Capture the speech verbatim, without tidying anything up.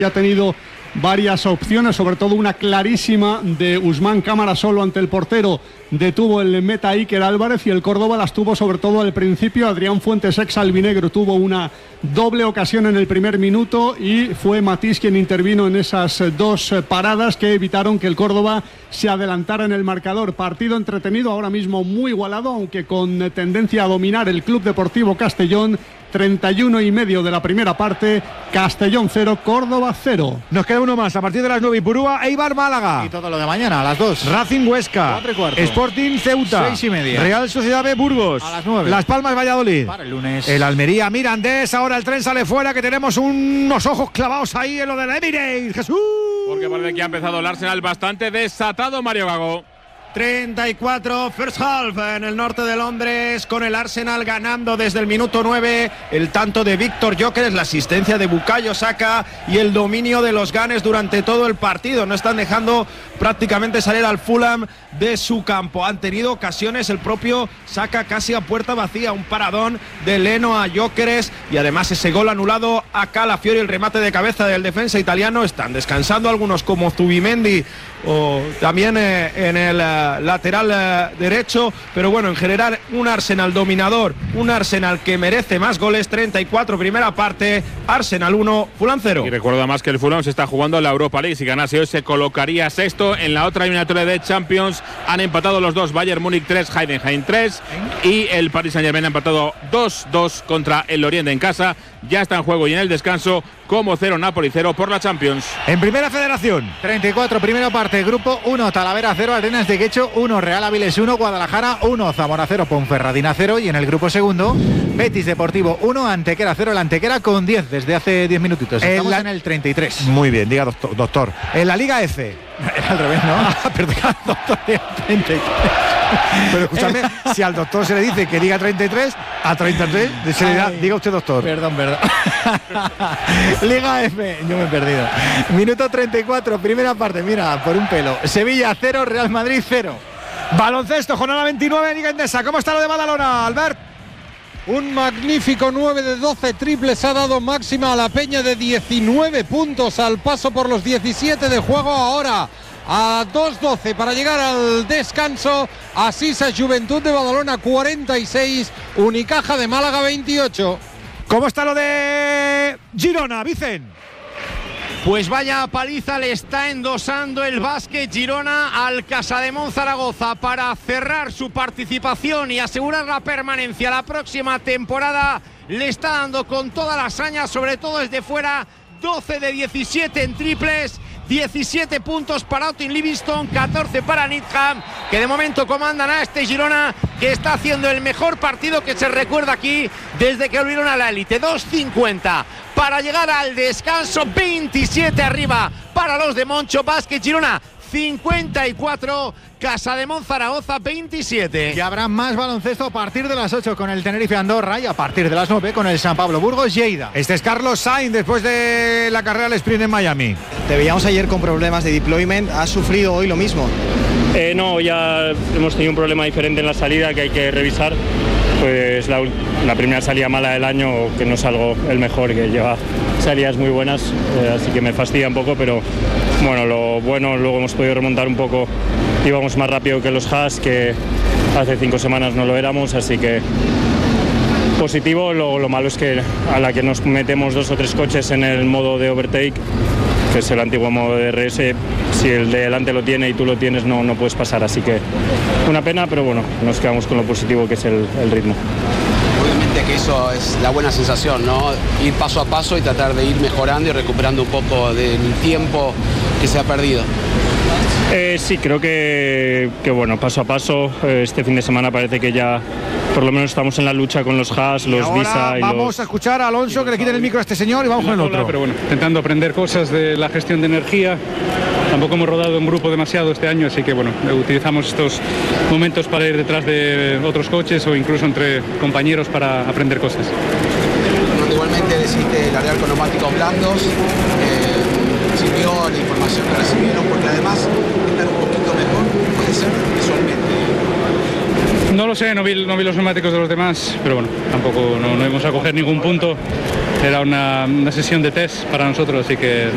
Ha tenido varias opciones, sobre todo una clarísima de Usman Cámara solo ante el portero. Detuvo el meta Iker Álvarez y el Córdoba las tuvo sobre todo al principio. Adrián Fuentes, ex albinegro, tuvo una doble ocasión en el primer minuto y fue Matís quien intervino en esas dos paradas que evitaron que el Córdoba se adelantara en el marcador. Partido entretenido, ahora mismo muy igualado, aunque con tendencia a dominar el Club Deportivo Castellón. treinta y uno y medio de la primera parte, Castellón cero, Córdoba cero. Nos queda uno más a partir de las nueve, Ipurúa, Eibar Málaga. Y todo lo de mañana a las dos. Racing Huesca, cuatro y cuarto. Sporting Ceuta, seis y media. Real Sociedad B Burgos, a las nueve. Las Palmas Valladolid. Para el lunes. El Almería Mirandés, ahora el tren sale fuera, que tenemos unos ojos clavados ahí en lo del Emirates. Jesús. Porque parece que ha empezado el Arsenal bastante desatado, Mario Gago. treinta y cuatro first half en el norte de Londres, con el Arsenal ganando desde el minuto nueve, el tanto de Víctor Gyökeres, la asistencia de Bukayo Saka y el dominio de los Gunners durante todo el partido. No están dejando prácticamente salir al Fulham de su campo. Han tenido ocasiones, el propio Saka casi a puerta vacía, un paradón de Leno a Gyökeres y además ese gol anulado a Calafiori, el remate de cabeza del defensa italiano. Están descansando algunos como Zubimendi o también eh, en el eh, lateral eh, derecho, pero bueno, en general un Arsenal dominador, un Arsenal que merece más goles. Treinta y cuatro primera parte, Arsenal uno, Fulham cero. Y recuerdo además que el Fulham se está jugando la Europa League. Si ganase hoy se colocaría sexto. En la otra eliminatoria de Champions han empatado los dos, Bayern Múnich tres, Heidenheim tres, y el Paris Saint-Germain ha empatado dos dos contra el Lorient en casa. Ya está en juego y en el descanso, como cero Napoli cero por la Champions. En Primera Federación, treinta y cuatro primera parte, grupo uno, Talavera cero, Arenas de Guecho uno, Real Avilés uno, Guadalajara uno, Zamora cero, Ponferradina cero. Y en el grupo segundo, Betis Deportivo uno, Antequera cero, el Antequera con diez desde hace diez minutitos. Estamos en, la... en el treinta y tres. Muy bien, diga doctor. doctor. En la Liga F. Era al revés, ¿no? Ah, perdón, doctor, treinta y tres. Pero escúchame, si al doctor se le dice que diga treinta y tres, a treinta y tres se le da, diga usted doctor. Perdón, perdón. Liga F, yo me he perdido. Minuto treinta y cuatro, primera parte, mira, por un pelo. Sevilla cero, Real Madrid cero. Baloncesto, jornada veintinueve, Liga Endesa. ¿Cómo está lo de Badalona, Albert? Un magnífico nueve de doce triples ha dado máxima a la Peña de diecinueve puntos al paso por los diecisiete de juego ahora. A dos doce para llegar al descanso. Asisa Juventud de Badalona cuarenta y seis, Unicaja de Málaga veintiocho. ¿Cómo está lo de Girona, Vicen? Pues vaya paliza le está endosando el básquet Girona al Casademón Zaragoza para cerrar su participación y asegurar la permanencia la próxima temporada. Le está dando con toda la hazaña, sobre todo desde fuera. Doce de diecisiete en triples, diecisiete puntos para Austin Livingston, catorce para Needham, que de momento comandan a este Girona, que está haciendo el mejor partido que se recuerda aquí desde que volvieron a la élite. Dos cincuenta para llegar al descanso, veintisiete arriba para los de Moncho. Básquet Girona cincuenta y cuatro, Casademón Zaragoza veintisiete. Y habrá más baloncesto a partir de las ocho con el Tenerife Andorra y a partir de las nueve con el San Pablo Burgos Lleida. Este es Carlos Sainz después de la carrera al sprint en Miami. Te veíamos ayer con problemas de deployment, ¿has sufrido hoy lo mismo? Eh, no, ya hemos tenido un problema diferente en la salida que hay que revisar. Pues la, la primera salida mala del año, que no salgo el mejor, que lleva salidas muy buenas, eh, así que me fastidia un poco, pero bueno, lo bueno, luego hemos podido remontar un poco, íbamos más rápido que los Haas, que hace cinco semanas no lo éramos, así que positivo. Lo, lo malo es que a la que nos metemos dos o tres coches en el modo de overtake, que es el antiguo modo de R S, si el de delante lo tiene y tú lo tienes, no, no puedes pasar, así que una pena, pero bueno, nos quedamos con lo positivo que es el, el ritmo. Obviamente que eso es la buena sensación, ¿no? Ir paso a paso y tratar de ir mejorando y recuperando un poco del tiempo que se ha perdido. Eh, sí, creo que, que bueno, paso a paso. Eh, este fin de semana parece que ya por lo menos estamos en la lucha con los Haas, los ahora Visa y vamos los... a escuchar a Alonso, que le quiten el micro a este señor y vamos con el otro. Pero bueno, intentando aprender cosas de la gestión de energía. Tampoco hemos rodado en grupo demasiado este año, así que bueno, utilizamos estos momentos para ir detrás de otros coches o incluso entre compañeros para aprender cosas. Igualmente deciste largar con neumáticos blandos, eh, sirvió la información que recibieron, porque además están un poquito mejor, puede ser visualmente. No lo sé, no vi, no vi los neumáticos de los demás, pero bueno, tampoco no, no íbamos a coger ningún punto. Era una, una sesión de test para nosotros, así que